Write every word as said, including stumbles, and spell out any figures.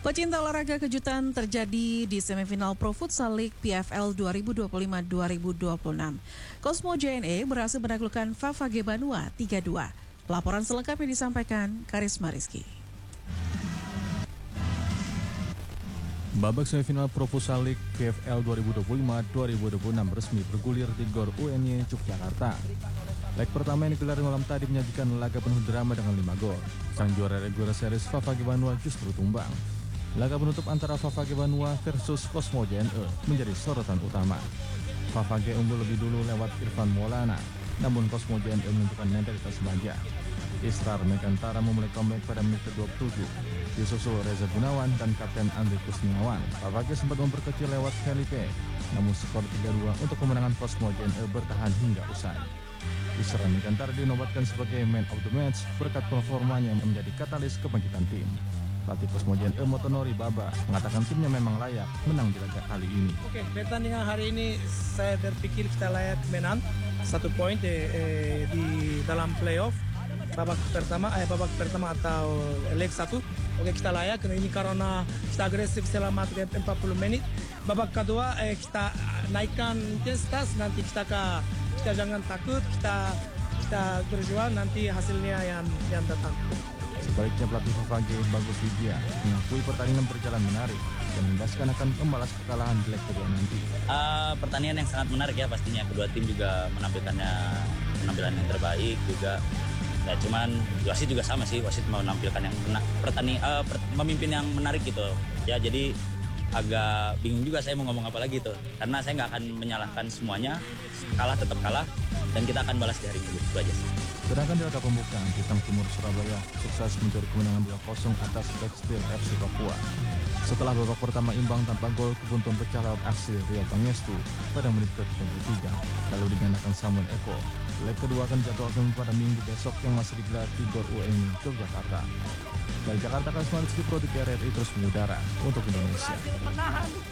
Pecinta olahraga, kejutan terjadi di semifinal Pro Futsal League P F L dua ribu dua puluh lima dua ribu dua puluh enam. Cosmo J N E berhasil menaklukkan Fafage Banua tiga dua. Laporan selengkapnya disampaikan Karisma Rizky. Babak semifinal Pro Futsal League P F L dua ribu dua puluh lima dua ribu dua puluh enam resmi bergulir di Gor U N Y Yogyakarta. Leg pertama yang digelar malam tadi menyajikan laga penuh drama dengan lima gol. Sang juara regular series Fafage Banua justru tumbang. Laga penutup antara Fafage Banua versus Cosmo J N E menjadi sorotan utama. Fafage unggul lebih dulu lewat Irfan Maulana, namun Cosmo J N E menunjukkan mentalitas baja. Israr Megantara memulai comeback pada menit ke dua puluh tujuh. Disusul Reza Gunawan dan Kapten Andri Kusniawan. Fafage sempat memperkecil lewat Felipe, namun skor tiga dua untuk kemenangan Cosmo J N E bertahan hingga usai. Israr Megantara dinobatkan sebagai man of the match berkat performanya yang menjadi katalis kebangkitan tim. Pelatih Cosmo J N E Motonori Baba mengatakan timnya memang layak menang di laga kali ini. Oke, pertandingan hari ini saya berpikir kita layak menang satu poin eh, eh, di dalam playoff babak pertama, eh, babak pertama atau leg satu. Oke, kita layak ini karena kita agresif selama empat puluh menit. Babak kedua eh, kita naikkan intensitas, nanti kita ke, kita jangan takut, kita kita berjuang, nanti hasilnya yang yang datang. Sebaliknya pelatih Fafage Bagus Widya mengakui pertandingan berjalan menarik dan menegaskan akan membalas kekalahan di leg kedua nanti. Uh, pertandingan yang sangat menarik ya pastinya, kedua tim juga menampilkannya penampilan yang terbaik juga. Ya cuman wasit juga sama sih, wasit menampilkan yang mena- pertanding uh, per- memimpin yang menarik gitu. Ya jadi agak bingung juga saya mau ngomong apa lagi tuh, karena saya nggak akan menyalahkan semuanya, kalah tetap kalah dan kita akan balas di hari Minggu, itu aja sih. Sedangkan di laga pembukaan, Bintang Timur Surabaya sukses mencuri kemenangan dua kosong atas Tekstil F C Papua. Setelah babak pertama imbang tanpa gol, kebuntun pecah lewat aksi Rio Pangestu pada menit ke tiga puluh tiga, lalu digandakan Samuel Eko. Leg kedua akan dijadwalkan pada minggu besok yang masih digelar di Gor U N Y Yogyakarta. Dari Jakarta, Karisma Rizky, Produk R R I terus mengudara untuk Indonesia.